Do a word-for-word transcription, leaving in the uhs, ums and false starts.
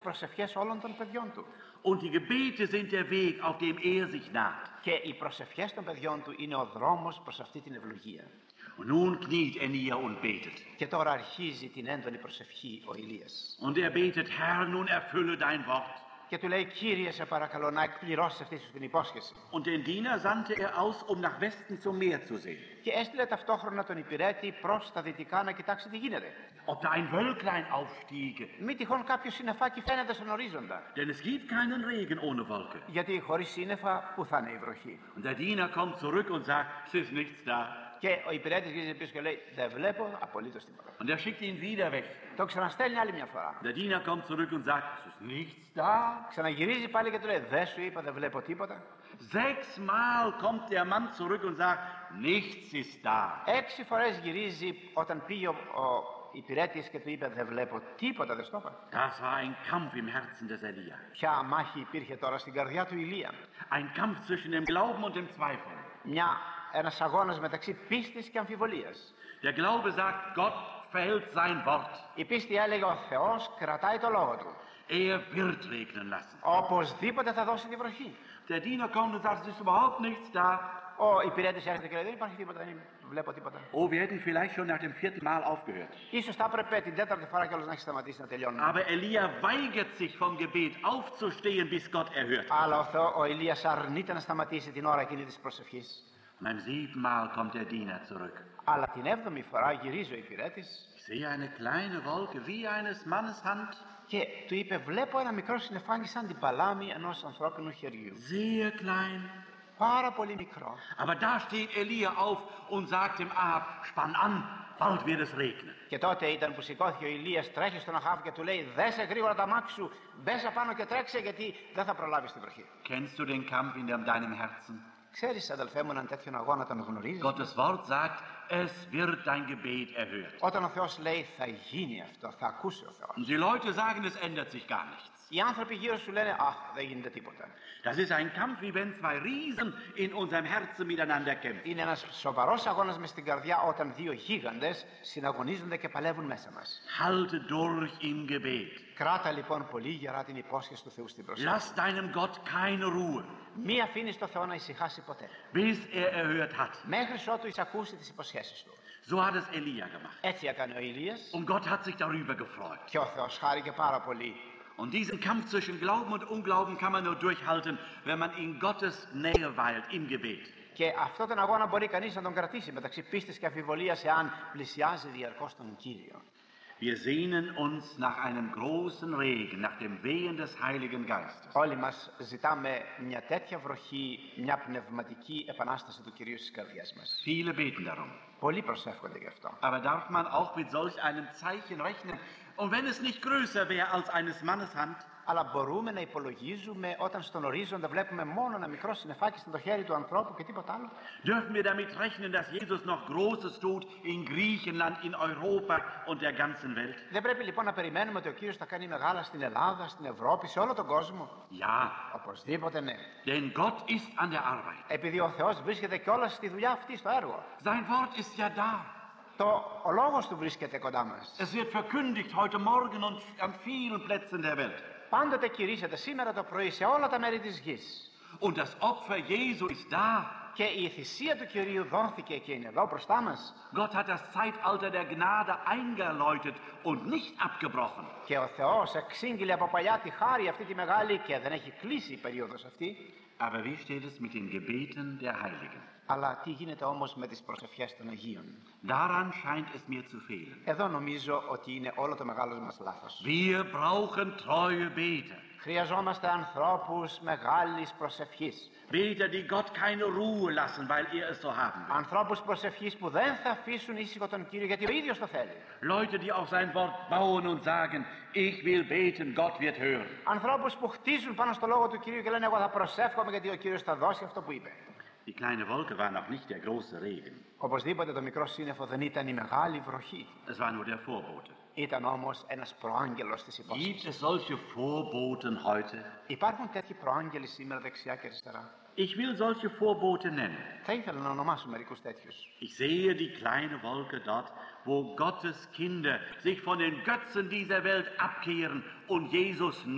προσευχές όλων των παιδιών του. Und die Gebete sind der Weg, auf dem er sich naht. Και οι προσευχές των παιδιών του είναι ο δρόμος προς αυτή την ευλογία. Und nun kniet Elia und betet. Και τώρα αρχίζει την έντονη προσευχή ο Ηλίας. Und er betet, Herr, nun erfülle dein Wort. Και του λέει, Κύριε, σε παρακαλώ να εκπληρώσεις αυτή σου την υπόσχεση. Und den Diener sandte er aus, um nach Westen zum Meer zu sehen. Και έστειλε ταυτόχρονα τον υπηρέτη προς τα δυτικά να κοιτάξει τι γίνεται. Ob da ein Wölklein aufstiege. Μη τυχόν κάποιο συννεφάκι φαίνεται στον ορίζοντα. Denn es gibt keinen Regen ohne Wolke. Γιατί χωρίς σύννεφα, πού θα είναι η βροχή. Und der Diener kommt zurück und sagt, es ist nichts da. Και ο υπηρέτης γυρίζει πίσω και λέει, δεν βλέπω απολύτως τίποτα. Und er schickt ihn wieder weg. Το ξαναστέλνει άλλη μια φορά. Der Diener kommt zurück und sagt, es ist nichts da. Ξαναγυρίζει πάλι και του λέει, δεν σου είπα, δεν βλέπω τίποτα. Sechsmal kommt der Mann zurück und sagt, nichts ist da. Έξι φορές γυρίζει όταν πήγε ο, ο υπηρέτης και του είπε, δεν βλέπω τίποτα, δεν στο είπα. Das war ein Kampf im Herzen des Elia. Ποια μάχη υπήρχε τώρα στην καρδιά του Ηλία. Ein Kampf zwischen dem Glauben und dem Zweifel. Μια, ένας αγώνας μεταξύ πίστης και αμφιβολίας. Der Glaube sagt, Gott verhält sein Wort. Η πίστη έλεγε, ο Θεός κρατάει το λόγο του. Er wird regnen lassen. Οπωσδήποτε θα δώσει τη βροχή. Der Diener kommt und sagt, es ist überhaupt nichts da. Ο υπηρέτης έρχεται και λέει, δεν υπάρχει τίποτα, δεν βλέπω τίποτα. Oh, wir hätten vielleicht schon nach dem vierten Mal aufgehört. Ίσως θα έπρεπε την τέταρτη φορά κιόλας να έχει σταματήσει να τελειώνει. Aber Elia weigert sich vom Gebet aufzustehen, bis Gott erhört. Αλλά ο, Θεό, ο Ηλίας αρνείται να σταματήσει την ώρα εκείνη της προσευχής. Beim siebten Mal kommt der Diener zurück. Αλλά την έβδομη φορά γυρίζει ο υπηρέτης. Ich sehe eine kleine Wolke wie eines Mannes Hand. Και του είπε, βλέπω ένα μικρό συννεφάκι σαν την παλάμη ενός ανθρώπινου χεριού. Sehr klein. Πάρα πολύ μικρό. Aber da steht Elia auf und sagt dem Ahab, spann an, bald wird es regnen. Και τότε ήταν που σηκώθηκε ο Ηλίας, τρέχει στον Αχάβ και του λέει, δέσε γρήγορα τα μάξι σου, μπες απάνω και τρέξε γιατί δεν θα προλάβεις την βροχή. Kennst du den Kampf in deinem Herzen? Ξέρεις, αδελφέ μου, έναν τέτοιον αγώνα τον γνωρίζεις. Gottes Wort sagt, es wird dein Gebet erhört. Όταν ο Θεός λέει, θα γίνει αυτό, θα ακούσει ο Θεός. Und die Leute sagen, es ändert sich gar nichts. Οι άνθρωποι γύρω σου λένε, αχ, δεν γίνεται τίποτα. Das ist ein Kampf, wie wenn zwei Riesen in unserem Herzen miteinander kämpfen. Είναι ένας σοβαρός αγώνας μες στην καρδιά όταν δύο γίγαντες συναγωνίζονται και παλεύουν μέσα μας. Halte durch im Gebet. Κράτα λοιπόν πολύ γερά την υπόσχεση του Θεού στην προσοχή. Lass deinem Gott keine Ruhe, Μη αφήνεις το Θεό να ησυχάσει ποτέ. bis er erhört hat. Μέχρι ότου εισακούσει τις υποσχέσεις του. So hat es Elia gemacht. Έτσι έκανε ο Ηλίας. Und Gott hat sich darüber gefreut. Και ο Θεός χάρηκε πάρα πολύ. Und diesen Kampf zwischen Glauben und Unglauben kann man nur durchhalten, wenn man in Gottes Nähe weilt, im Gebet. Και αυτόν τον αγώνα μπορεί κανείς να τον κρατήσει μεταξύ πίστης και αμφιβολίας εάν πλησιάζει διαρκώς τον Κύριο. Wir sehnen uns nach einem großen Regen, nach dem Wehen des Heiligen Geistes. Όλοι μας ζητάμε μια τέτοια βροχή, μια πνευματική επανάσταση του Κυρίου στις καρδιές μας. Viele beten darum. Πολλοί προσεύχονται γι' αυτό. Aber darf man auch mit solch einem Zeichen rechnen? Und wenn es nicht größer wäre als eines Mannes Hand? Αλλά μπορούμε να υπολογίζουμε όταν στον ορίζοντα βλέπουμε μόνο ένα μικρό συννεφάκι στο χέρι του ανθρώπου και τίποτα άλλο. Dürfen wir damit rechnen, dass Jesus noch Großes tut in Griechenland, in Europa und der ganzen Welt? Δεν πρέπει λοιπόν να περιμένουμε ότι ο Κύριος θα κάνει μεγάλα στην Ελλάδα, στην Ευρώπη, σε όλο τον κόσμο. Ja, Οπωσδήποτε ναι. denn Gott ist an der Arbeit. Επειδή ο Θεός βρίσκεται κιόλας στη δουλειά αυτή, στο έργο. Sein Wort ist ja da. Το, ο λόγος του βρίσκεται κοντά μας. Es wird verkündigt heute Morgen und an vielen Plätzen der Welt. Πάντοτε κηρύσσεται σήμερα το πρωί σε όλα τα μέρη της γης. Und das Opfer Jesu ist da. Και η θυσία του Κυρίου δόθηκε και είναι εδώ μπροστά μας. Gott hat das Zeitalter der Gnade eingeläutet und nicht abgebrochen. Και ο Θεός εξήγηλε από παλιά τη χάρη αυτή τη μεγάλη και δεν έχει κλείσει η περίοδος αυτή. Aber wie steht es mit den Gebeten der Heiligen? Αλλά τι γίνεται όμως με τις προσευχές των Αγίων? Daran scheint es mir zu fehlen. Εδώ νομίζω ότι είναι όλο το μεγάλο μας λάθος. Wir brauchen treue Beter. Χρειαζόμαστε ανθρώπους μεγάλης προσευχής. Beter, die Gott keine Ruhe lassen, weil er es so haben will. Ανθρώπους προσευχής που δεν θα αφήσουν ήσυχο τον Κύριο γιατί ο ίδιος το θέλει. Leute, die auf sein Wort bauen und sagen, ich will beten, Gott wird hören. Ανθρώπους που χτίζουν πάνω στο λόγο του Κυρίου και λένε εγώ θα προσεύχομαι γιατί ο Κύριος θα δώσει αυτό που είπε. Die kleine Wolke war noch nicht der große Regen. Οπωσδήποτε το μικρό σύννεφο δεν ήταν η μεγάλη βροχή. Es war nur der Vorbote. Ήταν όμως ένας προάγγελος της Gibt υπόσχεσης. es solche Vorboten heute? Υπάρχουν τέτοιοι προάγγελοι σήμερα δεξιά και αριστερά. Ich will solche Vorbote nennen. Θα ήθελα να ονομάσω μερικούς τέτοιους. Ich sehe die kleine Wolke dort, wo Gottes Kinder sich von den Götzen dieser Welt abkehren und Jesus